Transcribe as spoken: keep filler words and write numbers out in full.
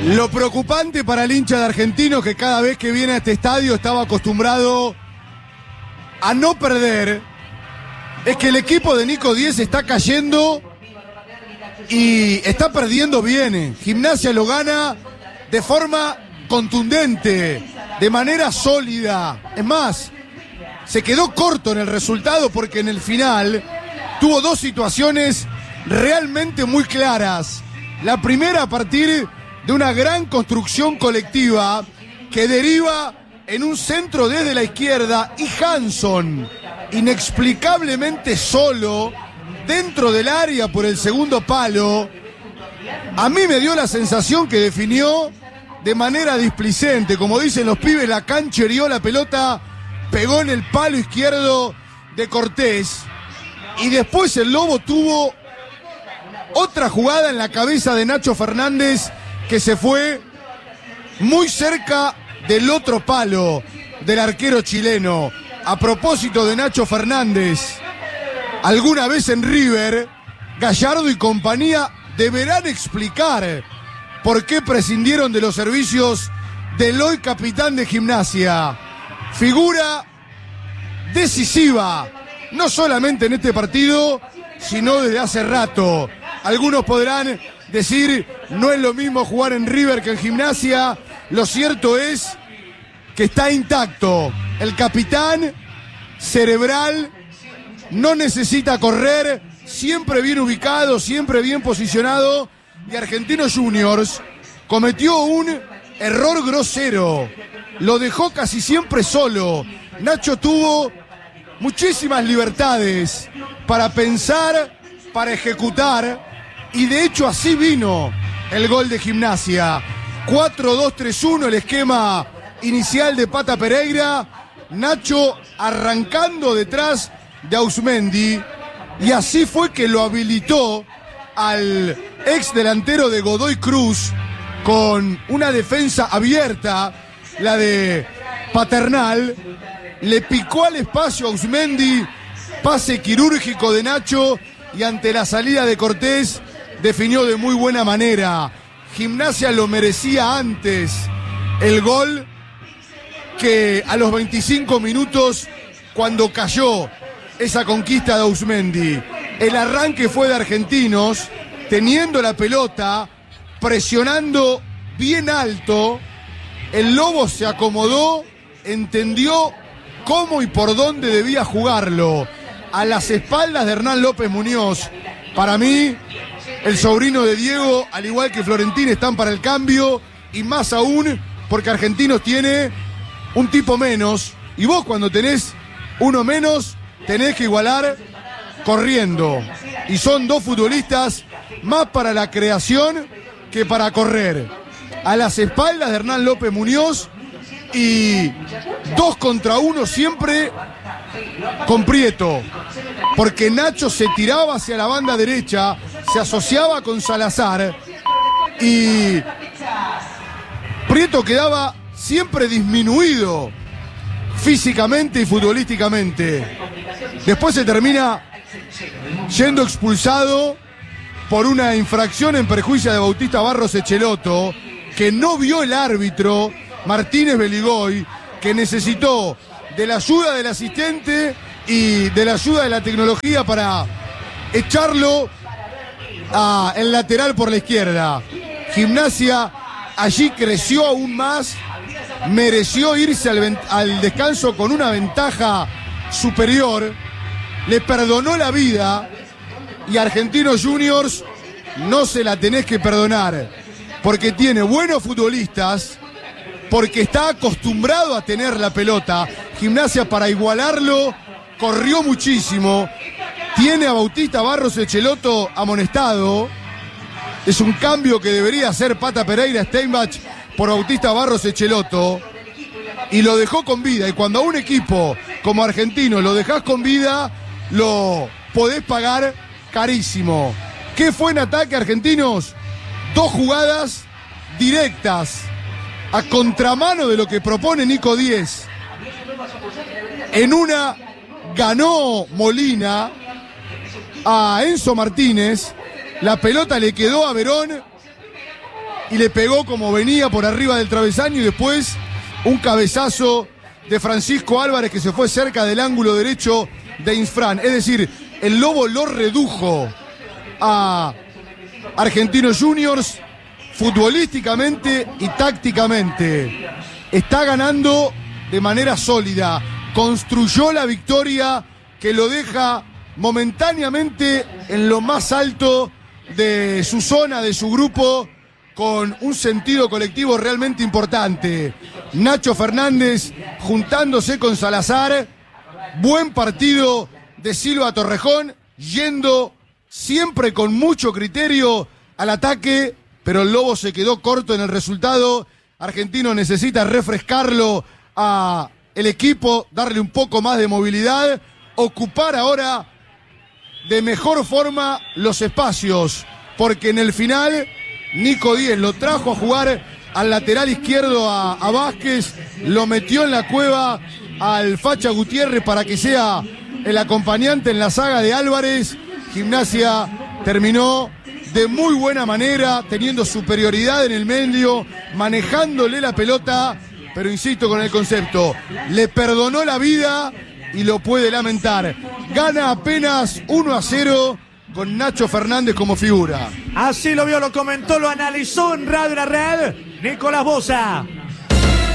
Lo preocupante para el hincha de Argentinos, que cada vez que viene a este estadio estaba acostumbrado a no perder, es que el equipo de Nico Díez está cayendo y está perdiendo bien. Gimnasia lo gana de forma contundente, de manera sólida. Es más, se quedó corto en el resultado porque en el final tuvo dos situaciones realmente muy claras. La primera a partir de una gran construcción colectiva que deriva en un centro desde la izquierda y Hanson, inexplicablemente solo, dentro del área por el segundo palo. A mí me dio la sensación que definió de manera displicente, como dicen los pibes, la canchereó la pelota, pegó en el palo izquierdo de Cortés, y después el Lobo tuvo otra jugada en la cabeza de Nacho Fernández que se fue muy cerca del otro palo del arquero chileno. A propósito de Nacho Fernández, alguna vez en River, Gallardo y compañía deberán explicar por qué prescindieron de los servicios del hoy capitán de Gimnasia. Figura decisiva, no solamente en este partido, sino desde hace rato. Algunos podrán decir, no es lo mismo jugar en River que en Gimnasia. Lo cierto es que está intacto. El capitán cerebral no necesita correr, siempre bien ubicado, siempre bien posicionado. Y Argentinos Juniors cometió un error grosero. Lo dejó casi siempre solo. Nacho tuvo muchísimas libertades para pensar, para ejecutar, y de hecho así vino el gol de Gimnasia. cuatro dos tres uno, el esquema inicial de Pata Pereira. Nacho arrancando detrás de Auzmendi, y así fue que lo habilitó al ex delantero de Godoy Cruz con una defensa abierta, la de Paternal. Le picó al espacio a Auzmendi, pase quirúrgico de Nacho, y ante la salida de Cortés definió de muy buena manera. Gimnasia lo merecía antes el gol que a los veinticinco minutos, cuando cayó esa conquista de Auzmendi. El arranque fue de Argentinos, teniendo la pelota, presionando bien alto. El Lobo se acomodó, entendió cómo y por dónde debía jugarlo. A las espaldas de Hernán López Muñoz. Para mí, el sobrino de Diego, al igual que Florentín, están para el cambio, y más aún porque Argentinos tiene un tipo menos, y vos cuando tenés uno menos tenés que igualar corriendo, y son dos futbolistas más para la creación que para correr. A las espaldas de Hernán López Muñoz, y dos contra uno siempre con Prieto, porque Nacho se tiraba hacia la banda derecha, se asociaba con Salazar, y Prieto quedaba siempre disminuido físicamente y futbolísticamente. Después se termina yendo expulsado por una infracción en perjuicio de Bautista Barros Echeloto, que no vio el árbitro Martínez Beligoy, que necesitó de la ayuda del asistente y de la ayuda de la tecnología para echarlo a el lateral por la izquierda. Gimnasia allí creció aún más, mereció irse al, al descanso con una ventaja superior, le perdonó la vida, y Argentinos Juniors no se la tenés que perdonar, porque tiene buenos futbolistas, porque está acostumbrado a tener la pelota. Gimnasia, para igualarlo, corrió muchísimo. Tiene a Bautista Barros Echeloto amonestado. Es un cambio que debería hacer Pata Pereira Steinbach por Bautista Barros Echeloto, y lo dejó con vida. Y cuando a un equipo como Argentino lo dejás con vida, lo podés pagar carísimo. ¿Qué fue en ataque, Argentinos? Dos jugadas directas, a contramano de lo que propone Nico Díez. En una ganó Molina a Enzo Martínez, la pelota le quedó a Verón, y le pegó como venía por arriba del travesaño y después un cabezazo de Francisco Álvarez que se fue cerca del ángulo derecho de Insfrán. Es decir, el Lobo lo redujo a Argentinos Juniors futbolísticamente y tácticamente. Está ganando de manera sólida. Construyó la victoria que lo deja momentáneamente en lo más alto de su zona, de su grupo, con un sentido colectivo realmente importante. Nacho Fernández juntándose con Salazar. Buen partido de Silva Torrejón, yendo siempre con mucho criterio al ataque, pero el Lobo se quedó corto en el resultado. Argentino necesita refrescarlo a el equipo, darle un poco más de movilidad, ocupar ahora de mejor forma los espacios, porque en el final Nico Díez lo trajo a jugar al lateral izquierdo a, a Vázquez, lo metió en la cueva al Facha Gutiérrez para que sea el acompañante en la saga de Álvarez. Gimnasia terminó de muy buena manera, teniendo superioridad en el medio, manejándole la pelota, pero insisto con el concepto, le perdonó la vida y lo puede lamentar. Gana apenas uno a cero con Nacho Fernández como figura. Así lo vio, lo comentó, lo analizó en Radio La Real, Nicolás Boza.